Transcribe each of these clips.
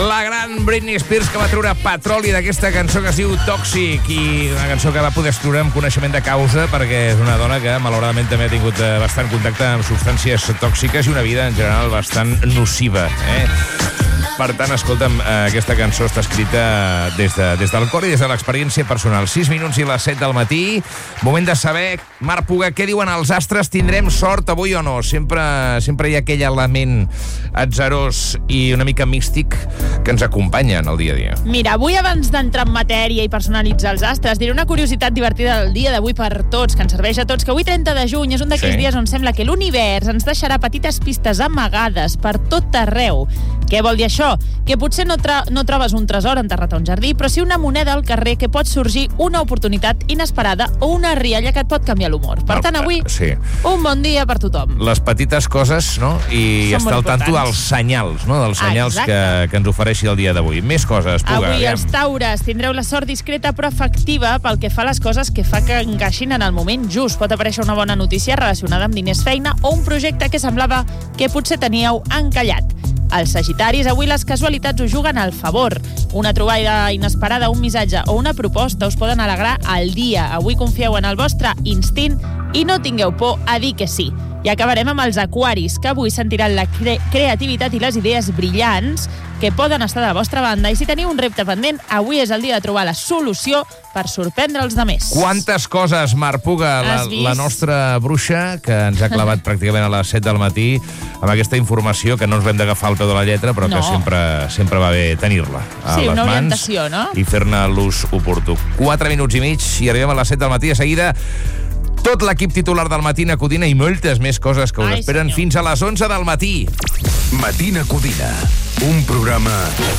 La gran Britney Spears, que va treure petroli d'aquesta cançó que es diu Tòxic, i una cançó que va poder escriure amb coneixement de causa, perquè és una dona que malauradament també ha tingut bastant contacte amb substàncies tòxiques i una vida en general bastant nociva. Per tant, escolta'm, aquesta cançó està escrita des del cor i des de l'experiència personal. 6 minuts i les 7 del matí. Moment de saber, Marc Puga, què diuen els astres? Tindrem sort avui o no? Sempre hi ha aquell element atzarós i una mica místic que ens acompanya en el dia a dia. Mira, avui, abans d'entrar en matèria i personalitzar els astres, diré una curiositat divertida del dia d'avui per tots, que ens serveix a tots, que avui, 30 de juny, és un d'aquells dies on sembla que l'univers ens deixarà petites pistes amagades per tot arreu. Què vol dir això? Que potser no trobes un tresor enterrat a un jardí, però sí una moneda al carrer que pot sorgir una oportunitat inesperada o una rialla que et pot canviar l'humor. Per tant, avui, un bon dia per tothom. Les petites coses, no? I estar al tanto dels senyals, no? Dels senyals que ens ofereixi el dia d'avui. Més coses, Puga. Avui, els taures, tindreu la sort discreta però efectiva pel que fa a les coses que fa que encaixin en el moment just. Pot aparèixer una bona notícia relacionada amb diners, feina o un projecte que semblava que potser teníeu encallat. Els sagitaris, avui les casualitats us juguen al favor. Una trobada inesperada, un missatge o una proposta us poden alegrar el dia. Avui confieu en el vostre instint i no tingueu por a dir que sí. I acabarem amb els aquaris, que avui sentiran la creativitat i les idees brillants que poden estar de la vostra banda, i si teniu un repte pendent, avui és el dia de trobar la solució per sorprendre els demés. Quantes coses, Marc Puga, la nostra bruixa, que ens ha clavat pràcticament a les 7 del matí amb aquesta informació que no ens vam d'agafar al peu de la lletra, però que sempre va bé tenir-la a les una mans, orientació, no? I fer-ne l'ús oportú. 4 minuts i mig i arribem a les 7 del matí. De seguida, tot l'equip titular del Matina Codina i moltes més coses que us esperen fins a les 11 del matí. Matina Codina, un programa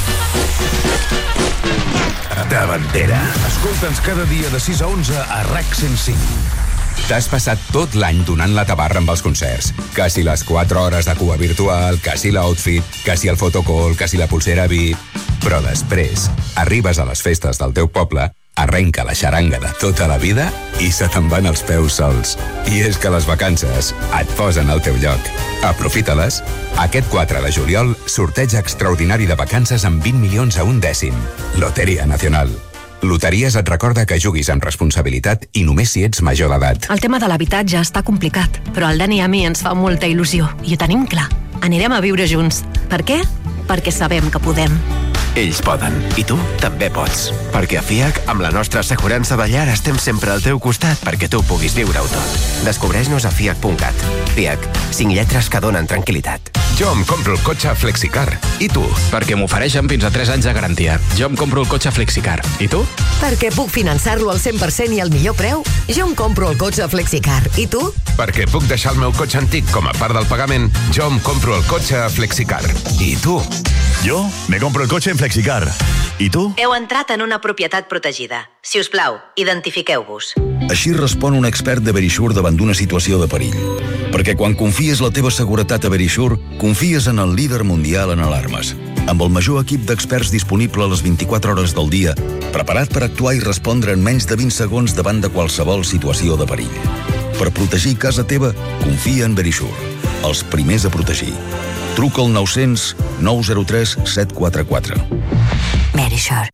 de bandera. Escolta'ns cada dia de 6 a 11 a RAC 105. T'has passat tot l'any donant la tabarra amb els concerts. Que si les 4 hores de cua virtual, que si l'outfit, que si el fotocall, que si la pulsera VIP. Però després arribes a les festes del teu poble, arrenca la xaranga de tota la vida i se te'n van els peus sols. I és que les vacances et posen al teu lloc. Aprofita-les. Aquest 4 de juliol, sorteig extraordinari de vacances amb 20 milions a un dècim. Loteria Nacional. Loteries et recorda que juguis amb responsabilitat i només si ets major d'edat. El tema de l'habitatge està complicat, però al Dani i a mi ens fa molta il·lusió i ho tenim clar. Anirem a viure junts. Per què? Perquè sabem que podem. Ells poden, i tu també pots. Perquè a FIAC, amb la nostra assegurança de llar, estem sempre al teu costat perquè tu puguis viure-ho tot. Descobreix-nos a fiac.cat. FIAC, 5 lletres que donen tranquil·litat. Jo em compro el cotxe Flexicar. I tu? Perquè m'ofereixen fins a 3 anys de garantia. Jo em compro el cotxe Flexicar. I tu? Perquè puc finançar-lo al 100% i al millor preu. Jo em compro el cotxe Flexicar. I tu? Perquè puc deixar el meu cotxe antic com a part del pagament. Jo em compro el cotxe Flexicar. I tu? Jo me compro el cotxe en Flexicar. I tu? Heu entrat en una propietat protegida. Si us plau, identifiqueu-vos. Així respon un expert de Verisure davant d'una situació de perill. Perquè quan confies la teva seguretat a Verisure, confies en el líder mundial en alarmes. Amb el major equip d'experts disponible a les 24 hores del dia, preparat per actuar i respondre en menys de 20 segons davant de qualsevol situació de perill. Per protegir casa teva, confia en Verisure. Els primers a protegir. Truca al 900 903 744. Verisure.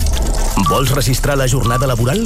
Vols registrar la jornada laboral?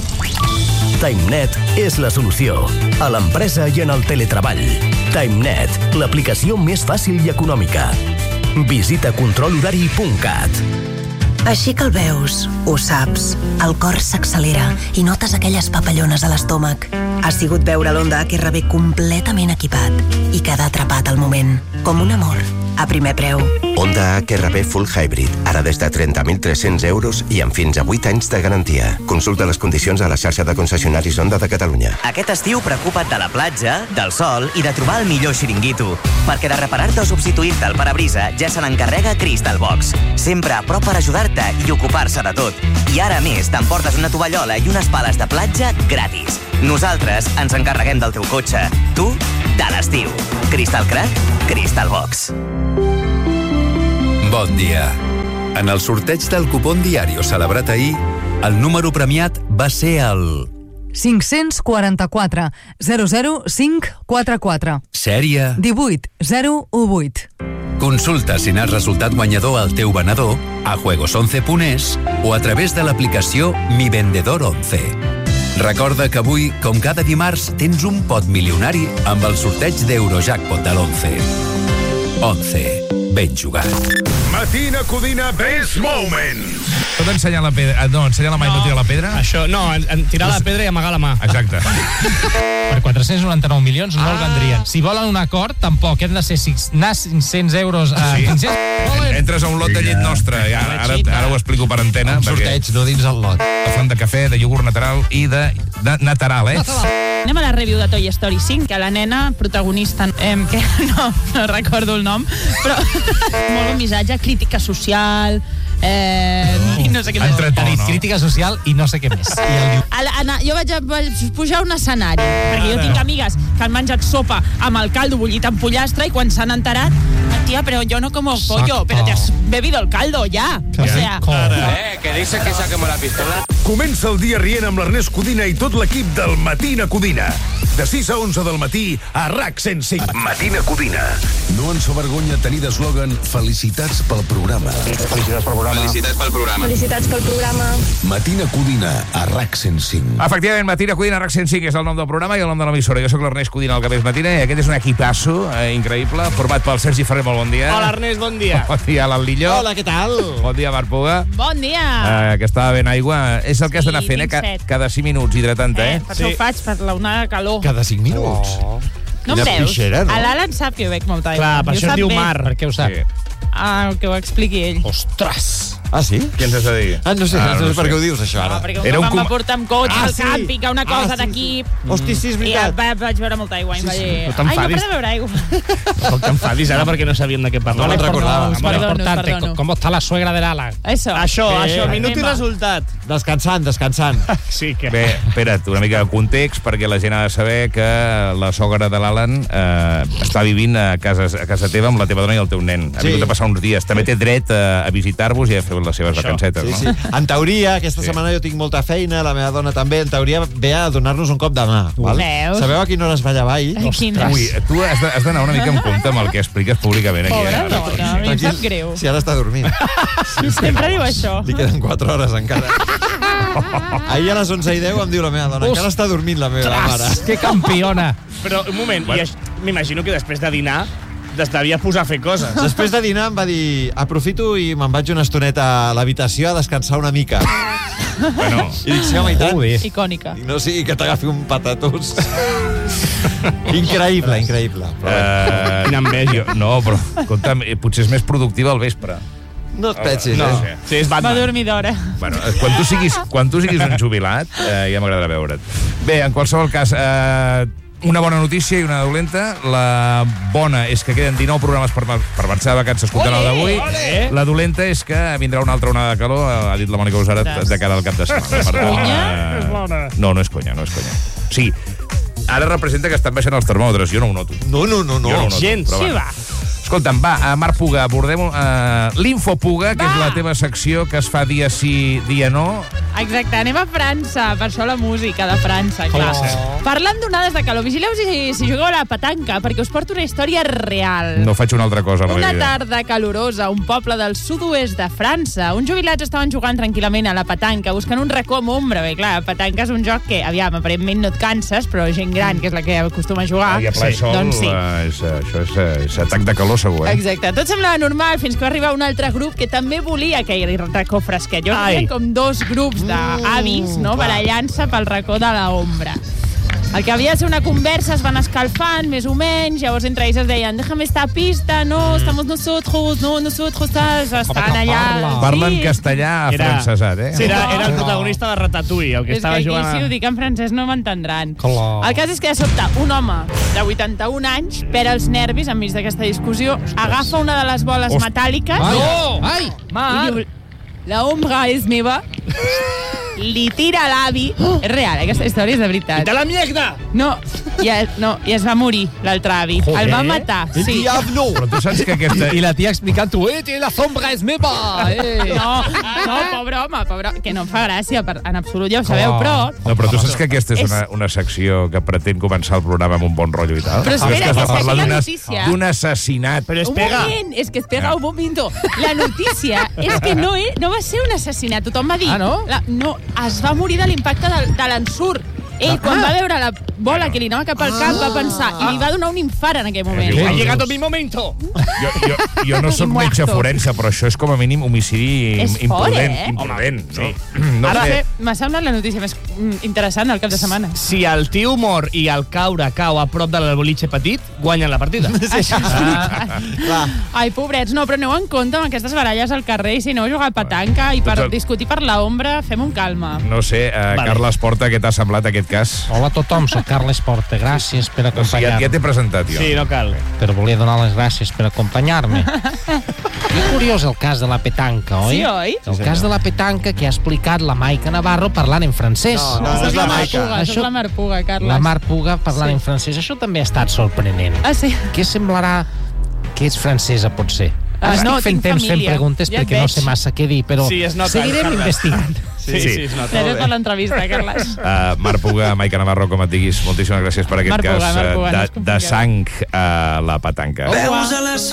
TimeNet és la solució. A l'empresa i en el teletreball. TimeNet, l'aplicació més fàcil i econòmica. Visita controlhorari.cat. Així que el veus, ho saps, el cor s'accelera i notes aquelles papallones a l'estómac. Ha sigut veure l'Honda HRV completament equipat i quedar atrapat al moment, com un amor, a primer preu. Honda HRV Full Hybrid, ara des de 30.300 euros i amb fins a 8 anys de garantia. Consulta les condicions a la xarxa de concessionaris Honda de Catalunya. Aquest estiu preocupa't de la platja, del sol i de trobar el millor xiringuito. Perquè de reparar-te o substituir-te el parabrisa ja se n'encarrega Crystal Box. Sempre a prop per ajudar-te i ocupar-se de tot. I ara més, t'emportes una tovallola i unes pales de platja gratis. Nosaltres ens encarreguem del teu cotxe. Tu, de l'estiu. Crystal Crack, Crystal Box. Bon dia. En el sorteig del cupón Diario celebrat ahir, el número premiat va ser el 544 00544. Sèrie 18018. Consulta si n'has resultat guanyador al teu venedor a juegos11.es o a través de l'aplicació Mi Vendedor 11. Recorda que avui, com cada dimarts, tens un pot milionari amb el sorteig d'Eurojackpot de l'11. 11. Ben jugat. Matina Codina Best Moments. Pot ensenyar la pedra? No, ensenyar la mà i no tirar la pedra? Això, no, tirar la pedra i amagar la mà. Exacte. Per 499 milions no el vendrien. Si volen un acord, tampoc. Hem de ser 500 euros a 500. Entres a un lot de llet nostra. Ara ho explico per antena. Un sorteig, no dins el lot. Font de cafè, de iogurt natural i de natural, Anem a la review de Toy Story 5, que la nena protagonista, que no recordo el nom, però molt bon missatge, crítica social, i no sé què més. Crítica social i no sé què més. Jo vaig pujar a un escenari, perquè jo tinc amigues que han menjat sopa amb el caldo bullit amb pollastre i quan s'han enterat, tia, però yo no como pollo, pero te has bebido el caldo ya. O sea... que dice que saquemos la pistola. Comença el dia rient amb l'Ernest Codina i tot l'equip del Matina Codina. De 6 a 11 del matí a RAC 105. Matina Codina. No ens fa vergonya tenir d'eslògan felicitats pel programa. Felicitats pel programa. Felicitats pel programa. Felicitats pel programa. Matina Codina a RAC 105. Efectivament, Matina Codina a RAC 105 és el nom del programa i el nom de l'emissora. Jo soc l'Ernest Codina, el que més matina, i aquest és un equipasso increïble, format pel Sergi Ferrer. Molt bon dia. Hola, Ernest, bon dia. Bon dia, Alan Lillo. Hola, què tal? Bon dia, Marc Puga. Bon dia. Que estava ben aigua. És el que has d'anar fent, cada 5 minuts, hidratant-te, Per això ho faig, per l'onada de calor. Cada 5 minuts? No em veus? L'Alan sap que jo bec molta aigua. Clar, per això es diu mar. Per què ho sap? Que ho expliqui ell. Ostres! Ah, sí? Què ens has de dir? No sé per què ho dius, això, ara. Perquè un cop em va portar amb cotxe al camp i que una cosa d'equip... Hosti, sí, és veritat. I vaig veure molta aigua i em va dir... No t'enfadis. Ai, no para de beure aigua. No t'enfadis ara perquè no sabíem de què parlar. No me'n recordava. Perdono. Com està la suegra de l'Alan? Això, minut i resultat. Descansant. Sí, que... Bé, espera't, una mica de context, perquè la gent ha de saber que la sogra de l'Alan està vivint a casa teva amb la teva dona i el teu nen. Ha vingut a passar uns dies. També té dret a visitar-vos i a fer les seves vacancetes. Sí. En teoria, aquesta setmana jo tinc molta feina, la meva dona també, en teoria ve a donar-nos un cop de mà. Sabeu a quina hora es va llevar ahir? Ui, tu has d'anar una mica en compte amb el que expliques públicament aquí. Pobra dona, a mi em sap greu. Si ara està dormint. Sempre diu això. Li queden 4 hores encara. Ahir a les 11:10 em diu la meva dona, encara està dormint la meva mare. Que campiona! Però, un moment, m'imagino que després de dinar devia posar a fer coses. Després de dinar em va dir aprofito i me'n vaig una estoneta a l'habitació a descansar una mica. Bueno. I dic, sí, home, i tant. Icònica. No sigui que t'agafi un patatús. Increïble. Quina enveja. No, però, escolta'm, potser és més productiva al vespre. No et pensis, Sí, és Batman. Va dormir d'hora. Bueno, quan tu siguis un jubilat, ja m'agradarà veure't. Bé, en qualsevol cas, una bona notícia i una dolenta. La bona és que queden 19 programes per marxar de vacances escoltant el d'avui. La dolenta és que vindrà una altra onada de calor, ha dit la Mònica Usarat, de cara al cap de setmana. És conya? No és conya. Sí, ara representa que estan baixant els termòmetres, jo no ho noto. No. Gens. Sí, va. Escolta'm, va, Marc Puga, abordem l'Infopuga, que és la teva secció que es fa dia sí, dia no. Exacte, anem a França, per això la música de França, clar. Parlant d'onades de calor, vigileu si jugueu a la petanca, perquè us porto una història real. No faig una altra cosa a la meva vida. Una tarda calorosa, un poble del sud-oest de França. Uns jubilats estaven jugant tranquil·lament a la petanca, buscant un racó amb ombra. Bé, clar, la petanca és un joc que, aviam, aparentment no et canses, però gent gran, que és la que acostuma a jugar... I a ple sol, doncs sí. Això és atac de calor, segur, Exacte. Tot semblava normal fins que va arribar un altre grup que també volia aquell racó fresquet. Llavors eren com 2 grups d'avis, no?, barallant-se pel racó de l'ombra. El que havia de ser una conversa es van escalfant, més o menys, llavors entre ells es deien déjame esta pista, no, estamos nosotros, estan allà... Parlen castellà afrancesat, Sí, era el protagonista de Ratatouille, el que estava jugant... És que aquí si ho dic en francès no m'entendran. El cas és que de sobte un home de 81 anys perd els nervis enmig d'aquesta discussió, agafa una de les boles metàl·liques Ai! i diu la ombra és meva li tira l'avi. És real, aquesta història és de veritat. I te la mierda! No, i es va morir, l'altre avi. El van matar, sí. Però tu saps que aquesta... I la tia explicant-ho, la sombra és meva! No, pobre home, que no em fa gràcia, en absolut, ja ho sabeu, però... No, però tu saps que aquesta és una secció que pretén començar el programa amb un bon rotllo i tal? Però espera, que és aquí la notícia. D'un assassinat. Però espera. Un moment, és que espera un momento. La notícia és que no va ser un assassinat. Tothom va dir... Ah, no? No, es va morir de l'impacte de l'ensurt. Ell, quan va veure la bola que li anava cap al cap, va pensar, i li va donar un infart en aquell moment. Ha llegat mi momento. Jo no soc metge forense, però això és com a mínim homicidi imprudent. No? Ara m'ha semblat la notícia més interessant del cap de setmana. Si el tio mor i el caure cau a prop del boliche petit, guanyen la partida. Això és veritat. Ai, pobrets, no, però aneu en compte amb aquestes baralles al carrer, i si aneu a jugar a petanca i per discutir per l'ombra, fem un calma. No sé, Carles Porta, què t'ha semblat aquest cas? Hola a tothom, soc Carles Porta, gràcies per acompanyar-me. Ja t'he presentat jo. Sí, no cal. Però volia donar les gràcies per acompanyar-me. Que curiós el cas de la petanca, oi? Sí, oi? El cas de la petanca que ha explicat la Maica Navarro parlant en francès. No, és la Maica. Això és la Mar Puga, Carles. La Mar Puga parlant en francès. Això també ha estat sorprenent. Ah, sí? Què semblarà que ets francesa, potser? No, estic fent temps fent preguntes perquè no sé massa què dir, però seguirem investigant. Sí, es nota. Gràcies per l'entrevista, Carles. Mar Puga, Maica Navarro, com et diguis, moltíssimes gràcies per aquest cas de sang a la petanca. Veus a les